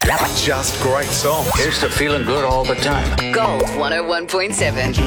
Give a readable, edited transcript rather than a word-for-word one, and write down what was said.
Just great songs. Here's to feeling good all the time. Gold 101.7.